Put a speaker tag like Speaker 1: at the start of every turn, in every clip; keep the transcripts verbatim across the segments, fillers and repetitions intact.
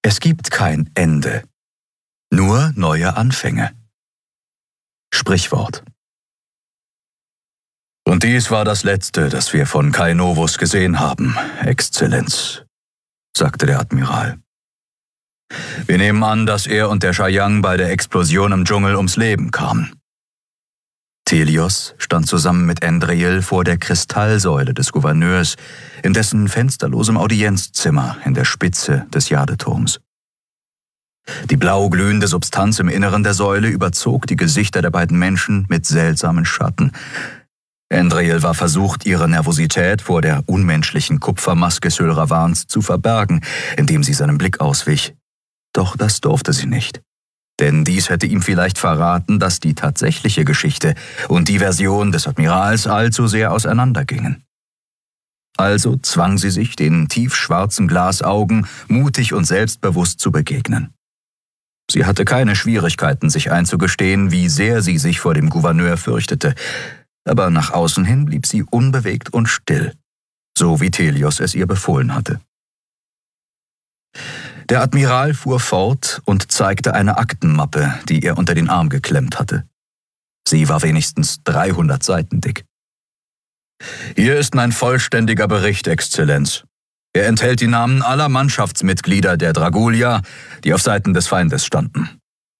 Speaker 1: Es gibt kein Ende, nur neue Anfänge. Sprichwort. Und dies war das Letzte, das wir von Kai Novus gesehen haben, Exzellenz, sagte der Admiral. Wir nehmen an, dass er und der Shayang bei der Explosion im Dschungel ums Leben kamen. Thelios stand zusammen mit Andreil vor der Kristallsäule des Gouverneurs in dessen fensterlosem Audienzzimmer in der Spitze des Jadeturms. Die blau glühende Substanz im Inneren der Säule überzog die Gesichter der beiden Menschen mit seltsamen Schatten. Andreil war versucht, ihre Nervosität vor der unmenschlichen Kupfermaske Syl Ravans zu verbergen, indem sie seinem Blick auswich. Doch das durfte sie nicht. Denn dies hätte ihm vielleicht verraten, dass die tatsächliche Geschichte und die Version des Admirals allzu sehr auseinandergingen. Also zwang sie sich, den tiefschwarzen Glasaugen mutig und selbstbewusst zu begegnen. Sie hatte keine Schwierigkeiten, sich einzugestehen, wie sehr sie sich vor dem Gouverneur fürchtete, aber nach außen hin blieb sie unbewegt und still, so wie Thelios es ihr befohlen hatte. Der Admiral fuhr fort und zeigte eine Aktenmappe, die er unter den Arm geklemmt hatte. Sie war wenigstens dreihundert Seiten dick. Hier ist mein vollständiger Bericht, Exzellenz. Er enthält die Namen aller Mannschaftsmitglieder der Dragulia, die auf Seiten des Feindes standen.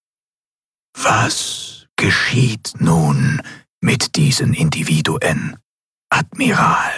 Speaker 2: Was geschieht nun mit diesen Individuen, Admiral?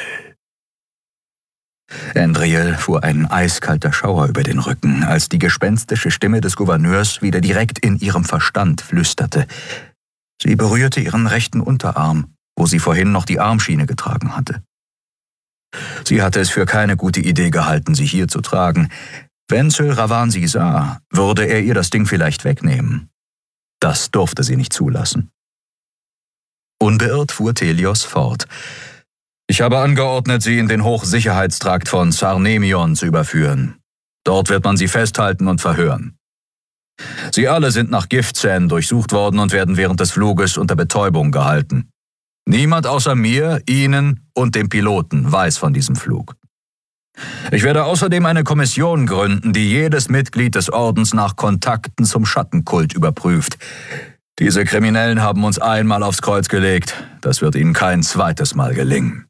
Speaker 1: Andreil fuhr ein eiskalter Schauer über den Rücken, als die gespenstische Stimme des Gouverneurs wieder direkt in ihrem Verstand flüsterte. Sie berührte ihren rechten Unterarm, wo sie vorhin noch die Armschiene getragen hatte. Sie hatte es für keine gute Idee gehalten, sie hier zu tragen. Wenn Syl Ravan sie sah, würde er ihr das Ding vielleicht wegnehmen. Das durfte sie nicht zulassen. Unbeirrt fuhr Thelios fort. Ich habe angeordnet, sie in den Hochsicherheitstrakt von Sarnemion zu überführen. Dort wird man sie festhalten und verhören. Sie alle sind nach Giftzähnen durchsucht worden und werden während des Fluges unter Betäubung gehalten. Niemand außer mir, Ihnen und dem Piloten weiß von diesem Flug. Ich werde außerdem eine Kommission gründen, die jedes Mitglied des Ordens nach Kontakten zum Schattenkult überprüft. Diese Kriminellen haben uns einmal aufs Kreuz gelegt. Das wird ihnen kein zweites Mal gelingen.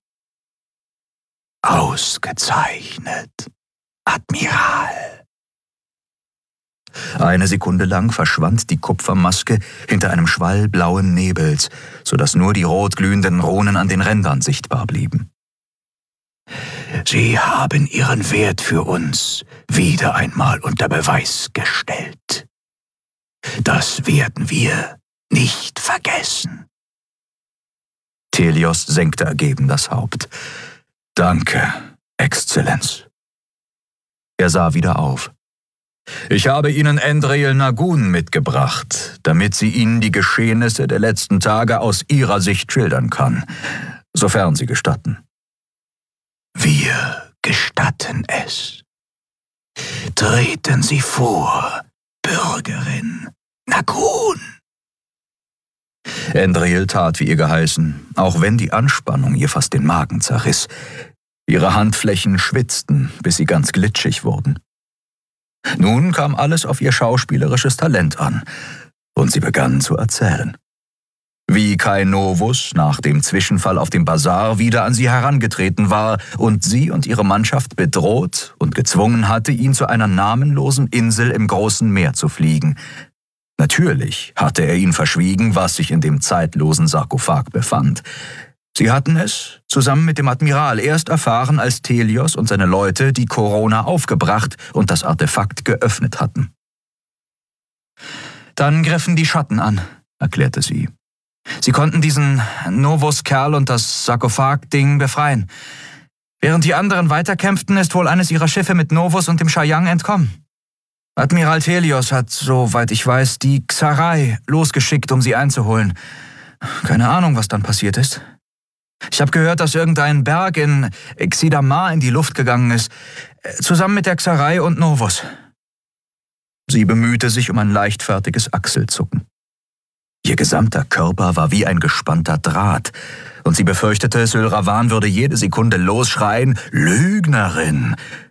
Speaker 2: Ausgezeichnet, Admiral.
Speaker 1: Eine Sekunde lang verschwand die Kupfermaske hinter einem Schwall blauen Nebels, sodass nur die rot glühenden Runen an den Rändern sichtbar blieben.
Speaker 2: Sie haben Ihren Wert für uns wieder einmal unter Beweis gestellt. Das werden wir nicht vergessen.
Speaker 1: Thelios senkte ergeben das Haupt. Danke, Exzellenz. Er sah wieder auf. Ich habe Ihnen Andreil Nagun mitgebracht, damit sie Ihnen die Geschehnisse der letzten Tage aus Ihrer Sicht schildern kann, sofern Sie gestatten.
Speaker 2: Wir gestatten es. Treten Sie vor, Bürgerin Nagun.
Speaker 1: Andreil tat, wie ihr geheißen, auch wenn die Anspannung ihr fast den Magen zerriss. Ihre Handflächen schwitzten, bis sie ganz glitschig wurden. Nun kam alles auf ihr schauspielerisches Talent an, und sie begann zu erzählen. Wie Kai Novus nach dem Zwischenfall auf dem Basar wieder an sie herangetreten war und sie und ihre Mannschaft bedroht und gezwungen hatte, ihn zu einer namenlosen Insel im großen Meer zu fliegen. Natürlich hatte er ihnen verschwiegen, was sich in dem zeitlosen Sarkophag befand. Sie hatten es, zusammen mit dem Admiral, erst erfahren, als Thelios und seine Leute die Corona aufgebracht und das Artefakt geöffnet hatten. Dann griffen die Schatten an, erklärte sie. Sie konnten diesen Novus-Kerl und das Sarkophag-Ding befreien. Während die anderen weiterkämpften, ist wohl eines ihrer Schiffe mit Novus und dem Shayang entkommen. Admiral Thelios hat, soweit ich weiß, die Xarai losgeschickt, um sie einzuholen. Keine Ahnung, was dann passiert ist. Ich habe gehört, dass irgendein Berg in Xidamar in die Luft gegangen ist, zusammen mit der Xarai und Novus. Sie bemühte sich um ein leichtfertiges Achselzucken. Ihr gesamter Körper war wie ein gespannter Draht, und sie befürchtete, Syl Ravan würde jede Sekunde losschreien, »Lügnerin!«